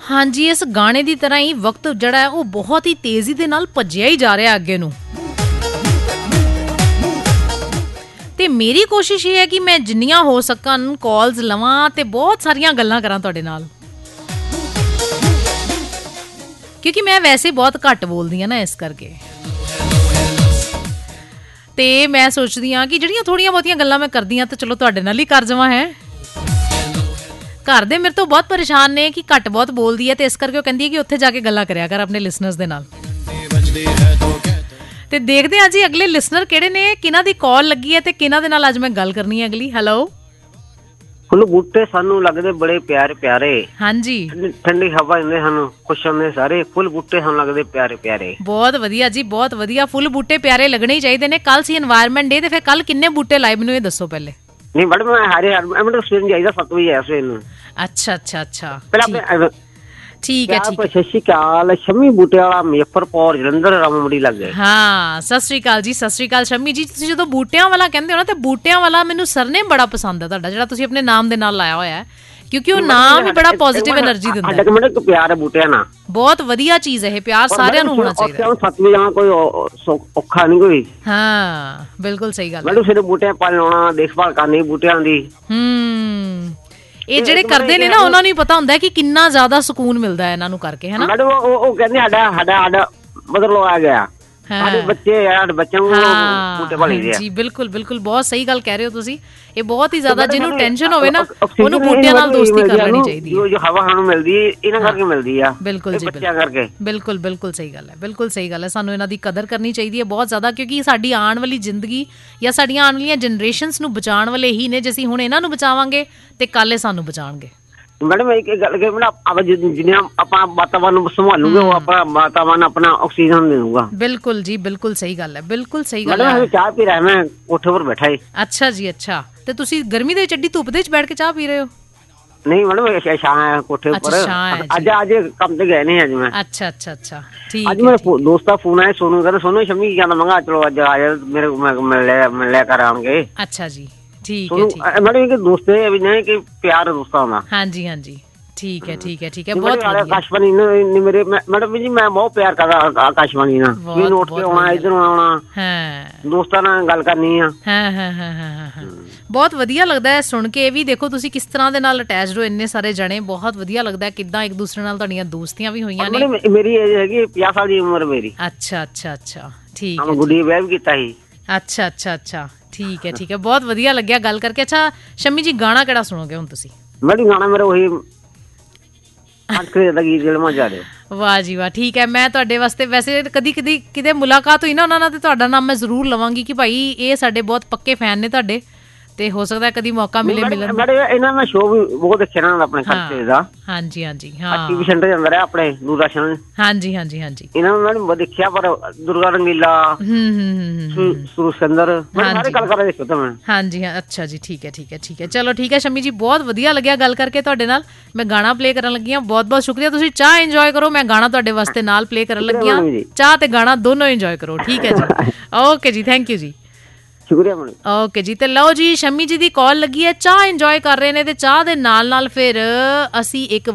ਹਾਂਜੀ, ਇਸ ਗਾਣੇ ਦੀ ਤਰ੍ਹਾਂ ਹੀ ਵਕਤ ਜਿਹੜਾ ਹੈ ਉਹ ਬਹੁਤ ਹੀ ਤੇਜ਼ੀ ਦੇ ਨਾਲ ਭੱਜਿਆ ਹੀ ਜਾ ਰਿਹਾ ਅੱਗੇ ਨੂੰ। ਤੇ ਮੇਰੀ ਕੋਸ਼ਿਸ਼ ਇਹ ਹੈ ਕਿ ਮੈਂ ਜਿੰਨੀਆਂ ਹੋ ਸਕਣ ਕਾਲਸ ਲਵਾਂ ਤੇ ਬਹੁਤ ਸਾਰੀਆਂ ਗੱਲਾਂ ਕਰਾਂ ਤੁਹਾਡੇ ਨਾਲ, ਕਿਉਂਕਿ ਮੈਂ ਵੈਸੇ ਬਹੁਤ ਘੱਟ ਬੋਲਦੀ ਹਾਂ ਨਾ, ਇਸ ਕਰਕੇ। ਤੇ ਮੈਂ ਸੋਚਦੀ ਹਾਂ ਕਿ ਜਿਹੜੀਆਂ ਥੋੜੀਆਂ ਬਹੁਤੀਆਂ ਗੱਲਾਂ ਮੈਂ ਕਰਦੀ ਹਾਂ ਤੇ ਚਲੋ ਤੁਹਾਡੇ ਨਾਲ ਹੀ ਕਰ ਜਾਵਾਂ। ਹੈ ਘਰ ਦੇ ਮੇਰੇ ਤੋਂ ਬਹੁਤ ਪਰੇਸ਼ਾਨ ਨੇ ਕਿ ਘੱਟ ਬਹੁਤ ਬੋਲਦੀ ਹੈ, ਤੇ ਇਸ ਕਰਕੇ ਉਹ ਕਹਿੰਦੀ ਹੈ ਕਿ ਉੱਥੇ ਜਾ ਕੇ ਗੱਲਾਂ ਕਰਿਆ ਕਰ ਆਪਣੇ ਲਿਸਨਰਸ ਦੇ ਨਾਲ। ਤੇ ਦੇਖਦੇ ਹਾਂ ਜੀ ਅਗਲੇ ਲਿਸਨਰ ਕਿਹੜੇ ਨੇ, ਕਿਹਨਾਂ ਦੀ ਕਾਲ ਲੱਗੀ ਹੈ ਤੇ ਕਿਹਨਾਂ ਦੇ ਨਾਲ ਅੱਜ ਮੈਂ ਗੱਲ ਕਰਨੀ ਹੈ ਅਗਲੀ। ਹੈਲੋ। ਫੁੱਲ ਬੂਟੇ ਸਾਨੂੰ ਲੱਗਦੇ ਬੜੇ ਪਿਆਰੇ ਪਿਆਰੇ। ਹਾਂਜੀ। ਠੰਡੀ ਹਵਾ ਦਿੰਦੇ ਸਾਨੂੰ, ਖੁਸ਼ ਹੁੰਦੇ ਸਾਰੇ। ਫੁੱਲ ਬੂਟੇ ਸਾਨੂੰ ਲੱਗਦੇ ਪਿਆਰੇ ਪਿਆਰੇ। ਬਹੁਤ ਵਧੀਆ ਜੀ, ਬਹੁਤ ਵਧੀਆ। ਫੁੱਲ ਬੂਟੇ ਪਿਆਰੇ ਲੱਗਣੇ ਹੀ ਚਾਹੀਦੇ ਨੇ। ਕੱਲ ਸੀ এনवायरमेंट ਡੇ, ਤੇ ਫਿਰ ਕੱਲ ਕਿੰਨੇ ਬੂਟੇ ਲਾਏ ਮੈਨੂੰ ਇਹ ਦੱਸੋ ਪਹਿਲੇ। ਨਹੀਂ ਮੈਡਮ, ਮੈਂ ਸਵੇਰ ਜਾਈਦਾ 7 ਵਜੇ ਆਇਆ ਸਵੇਰ ਨੂੰ। ਅੱਛਾ ਅੱਛਾ ਅੱਛਾ, ਪਹਿਲਾਂ ਠੀਕ ਹੈ ਠੀਕ ਹੈ। ਸਤਿ ਸ਼੍ਰੀ ਅਕਾਲ। ਸ਼ੰਮੀ ਬੂਟੇ ਵਾਲਾ, ਮੁਜ਼ੱਫਰਪੁਰ, ਜਲੰਧਰ, ਰਾਮਮੰਡੀ ਲੱਗੇ। ਹਾਂ, ਸਤਿ ਸ਼੍ਰੀ ਅਕਾਲ ਜੀ, ਸਤਿ ਸ਼੍ਰੀ ਅਕਾਲ ਸ਼ੰਮੀ ਜੀ। ਤੁਸੀਂ ਜਦੋਂ ਬੂਟਿਆਂ ਵਾਲਾ ਕਹਿੰਦੇ ਹੋ ਨਾ, ਤੇ ਬੂਟਿਆਂ ਵਾਲਾ ਮੈਨੂੰ ਸਰਨੇਮ ਬੜਾ ਪਸੰਦ ਹੈ ਤੁਹਾਡਾ, ਜਿਹੜਾ ਤੁਸੀਂ ਆਪਣੇ ਨਾਮ ਦੇ ਨਾਲ ਲਾਇਆ ਹੋਇਆ ਹੈ, ਕਿਉਂਕਿ ਉਹ ਨਾਮ ਹੀ ਬੜਾ ਪੋਜ਼ਿਟਿਵ ਐਨਰਜੀ ਦਿੰਦਾ ਹੈ। ਇੱਕ ਪਿਆਰ ਹੈ ਬੂਟਿਆਂ ਨਾਲ, ਬਹੁਤ ਵਧੀਆ ਚੀਜ਼ ਹੈ ਇਹ। ਪਿਆਰ ਸਾਰਿਆਂ ਨੂੰ ਹੋਣਾ ਚਾਹੀਦਾ। 7 ਵਜੇ ਜਾਣਾ ਕੋਈ ਔਖਾ ਨਹੀਂ ਕੋਈ। ਹਾਂ, ਬਿਲਕੁਲ ਸਹੀ ਗੱਲ। ਮੈਨੂੰ ਸਿਰਫ ਬੂਟਿਆਂ ਪਾਲ ਲਾਉਣਾ, ਦੇਖਭਾਲ ਕਰਨੀ ਬੂਟਿਆਂ ਦੀ। ਇਹ ਜਿਹੜੇ ਕਰਦੇ ਨੇ ਨਾ, ਉਹਨਾਂ ਨੂੰ ਹੀ ਪਤਾ ਹੁੰਦਾ ਕਿ ਕਿੰਨਾ ਜ਼ਿਆਦਾ ਸਕੂਨ ਮਿਲਦਾ ਹੈ ਇਹਨਾਂ ਨੂੰ ਕਰਕੇ, ਹੈ ਨਾ। ਮੈਡਮ ਉਹ ਕਹਿੰਦੇ ਸਾਡਾ ਬਦਲੋ ਆ ਗਿਆ, ਸਾਡੇ ਬੱਚੇ ਯਾਰ, ਬੱਚਿਆਂ ਨੂੰ ਬੂਟੇ ਪਾਲੀ ਦੇ ਆ। ਜੀ ਬਿਲਕੁਲ ਬਿਲਕੁਲ, ਬਹੁਤ ਸਹੀ ਗੱਲ ਕਹਿ ਰਹੇ ਹੋ ਤੁਸੀਂ। ਇਹ ਬਹੁਤ ਹੀ ਜ਼ਿਆਦਾ, ਜਿਹਨੂੰ ਟੈਨਸ਼ਨ ਹੋਵੇ ਨਾ, ਉਹਨੂੰ ਬੂਟਿਆਂ ਨਾਲ ਦੋਸਤੀ ਕਰ ਲੈਣੀ ਚਾਹੀਦੀ ਹੈ। ਜੋ ਹਵਾ ਸਾਨੂੰ ਮਿਲਦੀ ਹੈ ਇਹਨਾਂ ਕਰਕੇ ਮਿਲਦੀ ਆ। ਬਿਲਕੁਲ ਜੀ, ਬੱਚਿਆਂ ਕਰਕੇ। ਬਿਲਕੁਲ ਬਿਲਕੁਲ ਸਹੀ ਗੱਲ ਹੈ, ਬਿਲਕੁਲ ਸਹੀ ਗੱਲ ਹੈ। ਸਾਨੂੰ ਇਹਨਾਂ ਦੀ ਕਦਰ ਕਰਨੀ ਚਾਹੀਦੀ ਹੈ ਬਹੁਤ ਜ਼ਿਆਦਾ, ਕਿਉਂਕਿ ਸਾਡੀ ਆਉਣ ਵਾਲੀ ਜ਼ਿੰਦਗੀ ਜਾਂ ਸਾਡੀਆਂ ਆਉਣ ਵਾਲੀਆਂ ਜਨਰੇਸ਼ਨਸ ਨੂੰ ਬਚਾਉਣ ਵਾਲੇ ਹੀ ਨੇ। ਜੇ ਅਸੀਂ ਹੁਣ ਇਹਨਾਂ ਨੂੰ ਬਚਾਵਾਂਗੇ ਤੇ ਕੱਲ੍ਹ ਇਹ ਸਾਨੂੰ ਬਚਾਉਣਗੇ। ਮੈਡਮ ਇੱਕ ਗੱਲ ਕਿ ਜਿੰਨੇ ਆਪਾਂ ਵਾਤਾਵਰਨ ਨੂੰ ਸੰਭਾਲੂਗੇ, ਉਹ ਆਪਣਾ ਵਾਤਾਵਰਨ ਆਪਣਾ ਆਕਸੀਜਨ ਦੇਊਗਾ। ਬਿਲਕੁਲ ਜੀ, ਬਿਲਕੁਲ ਸਹੀ ਗੱਲ ਹੈ, ਬਿਲਕੁਲ ਸਹੀ ਗੱਲ ਹੈ। ਚਾਹ ਪੀ ਰਿਹਾ, ਮੈਂ ਕੋਠੇ ਉੱਪਰ ਬੈਠਾ ਹੀ। ਅੱਛਾ ਜੀ, ਅੱਛਾ। ਤੇ ਤੁਸੀਂ ਗਰਮੀ ਦੇ ਵਿੱਚ ਐਡੀ ਧੁੱਪ ਦੇ ਵਿੱਚ ਬੈਠ ਕੇ ਚਾਹ ਪੀ ਰਹੇ ਹੋ? ਨਹੀਂ ਮੈਡਮ, ਛਾਂ ਹੈ ਕੋਠੇ ਉੱਪਰ। ਅੱਜ ਕੰਮ ਤੇ ਗਏ ਨਹੀਂ ਅੱਜ ਮੈਂ। ਅੱਛਾ ਅੱਛਾ ਅੱਛਾ, ਠੀਕ। ਅੱਜ ਮੇਰੇ ਦੋਸਤ ਦਾ ਫੋਨ ਆਇਆ, ਸੋਨੂੰ, ਕਹਿੰਦਾ ਸੋਨੂੰ ਸ਼ੰਮੀ ਕੀ ਕਹਿੰਦਾ। ਮੰਗਾ ਚਲੋ ਅੱਜ ਆ ਜਾ, ਮੇਰੇ ਮਿਲ ਲਿਆ ਕਰ ਆਉਣਗੇ। ਅੱਛਾ ਜੀ, ਠੀਕ ਹੈ। ਮੈਡਮ ਇੱਕ ਦੋਸਤ ਹੈ ਵੀ ਨਹੀਂ ਕਿ ਪਿਆਰ ਦੋਸਤਾਂ ਦਾ। ਹਾਂਜੀ ਹਾਂਜੀ, ਠੀਕ ਹੈ ਠੀਕ ਹੈ ਠੀਕ ਹੈ, ਬਹੁਤ ਵਧੀਆ। ਆਕਾਸ਼ਵਾਣੀ ਮੇਰੇ ਮੈਡਮ ਜੀ, ਮੈਂ ਬਹੁਤ ਪਿਆਰ ਕਰਦਾ ਆਕਾਸ਼ਵਾਣੀ ਨਾਲ। ਵੀ ਨੋਟ ਕੇ ਆਉਣਾ, ਇੱਧਰ ਆਉਣਾ, ਦੋਸਤਾਂ ਨਾਲ ਗੱਲ ਕਰਨੀ ਆ। ਬਹੁਤ ਵਧੀਆ ਲੱਗਦਾ ਹੈ ਸੁਣ ਕੇ ਵੀ। ਦੇਖੋ ਤੁਸੀਂ ਕਿਸ ਤਰ੍ਹਾਂ ਦੇ ਨਾਲ ਅਟੈਚਡ ਹੋ, ਇੰਨੇ ਸਾਰੇ ਜਣੇ। ਬਹੁਤ ਵਧੀਆ ਲੱਗਦਾ ਕਿੱਦਾਂ ਇੱਕ ਦੂਸਰੇ ਨਾਲ ਤੁਹਾਡੀਆਂ ਦੋਸਤੀਆਂ ਵੀ ਹੋਈਆਂ ਨੇ। ਮੇਰੀ ਏਜ ਹੈਗੀ 50 ਸਾਲ ਦੀ ਉਮਰ ਮੇਰੀ। ਅੱਛਾ ਅੱਛਾ ਅੱਛਾ, ਠੀਕ ਹੈ। ਗੁੱਡੀ ਵਿਆਹ ਵੀ ਕੀਤਾ ਸੀ। ਅੱਛਾ ਅੱਛਾ ਅੱਛਾ, ਠੀਕ ਹੈ ਠੀਕ ਹੈ, ਬਹੁਤ ਵਧੀਆ ਲੱਗਿਆ ਗੱਲ ਕਰਕੇ। ਅੱਛਾ ਸ਼ੰਮੀ ਜੀ, ਗਾਣਾ ਕਿਹੜਾ ਸੁਣੋਗੇ ਹੁਣ ਤੁਸੀਂ? ਮੈਡਮ ਗਾਣਾ ਮੇਰਾ ਉਹੀ ਵਾਹ ਜੀ ਵਾਹ, ਠੀਕ ਹੈ। ਮੈਂ ਤੁਹਾਡੇ ਵਾਸਤੇ ਵੈਸੇ ਕਦੀ ਕਦੀ ਕਿਤੇ ਮੁਲਾਕਾਤ ਹੋਈ ਨਾ ਉਹਨਾਂ ਨਾਲ, ਤੇ ਤੁਹਾਡਾ ਨਾਮ ਮੈਂ ਜ਼ਰੂਰ ਲਵਾਂਗੀ ਕਿ ਭਾਈ ਇਹ ਸਾਡੇ ਬਹੁਤ ਪੱਕੇ ਫੈਨ ਨੇ ਤੁਹਾਡੇ, ਤੇ ਹੋ ਸਕਦਾ ਕਦੀ ਮੌਕਾ ਮਿਲੇ ਮਿਲਣ। ਇਹਨਾਂ ਦਾ ਸ਼ੋਅ ਵੀ ਬਹੁਤ ਦੇਖਿਆ ਨਾ ਆਪਣੇ ਖਰਚੇ ਦਾ। ਹਾਂਜੀ ਹਾਂਜੀ, ਹਾਂ, ਟੀਵੀ ਸੈਂਟਰ ਜਾਂਦਾ ਰਿਹਾ ਆਪਣੇ ਦੂਰਦਰਸ਼ਨ। ਹਾਂਜੀ ਹਾਂਜੀ ਹਾਂਜੀ, ਇਹਨਾਂ ਨੂੰ ਮੈਂ ਦੇਖਿਆ। ਪਰ ਦੁਰਗਾ ਰੰਗੀਲਾ, ਸੁਰਸੰਦਰ, ਸਾਰੇ ਕਲਾਕਾਰ ਦੇਖੋ ਤਾਂ ਮੈਂ। ਹਾਂਜੀ ਹਾਂ, ਅੱਛਾ ਜੀ, ਠੀਕ ਹੈ ਠੀਕ ਹੈ ਠੀਕ ਹੈ। ਚਲੋ ਠੀਕ ਹੈ ਸ਼ੰਮੀ ਜੀ, ਬਹੁਤ ਵਧੀਆ ਲੱਗਿਆ ਗੱਲ ਕਰਕੇ ਤੁਹਾਡੇ ਨਾਲ। ਮੈਂ ਗਾਣਾ ਪਲੇ ਕਰਨ ਲੱਗੀ ਹਾਂ। ਬਹੁਤ ਬਹੁਤ ਸ਼ੁਕਰੀਆ। ਤੁਸੀਂ ਚਾਹ ਇੰਜੋਏ ਕਰੋ, ਮੈਂ ਗਾਣਾ ਤੁਹਾਡੇ ਵਾਸਤੇ ਨਾਲ ਪਲੇ ਕਰਨ ਲੱਗੀ ਹਾਂ। ਚਾਹ ਤੇ ਗਾਣਾ ਦੋਨੋਂ ਇੰਜੋਏ ਕਰੋ, ਠੀਕ ਹੈ ਜੀ। ਓਕੇ ਜੀ, ਥੈਂਕ ਯੂ ਜੀ, ਸ਼ੁਕਰੀਆ। ਓਕੇ ਜੀ, ਤੇ ਲਓ ਜੀ, ਸ਼ੰਮੀ ਜੀ ਦੀ ਕਾਲ ਲੱਗੀ ਹੈ। ਚਾਹ ਇੰਜੋਏ ਕਰ ਰਹੇ ਨੇ, ਤੇ ਚਾਹ ਦੇ ਨਾਲ ਨਾਲ ਫਿਰ ਅਸੀਂ ਇੱਕ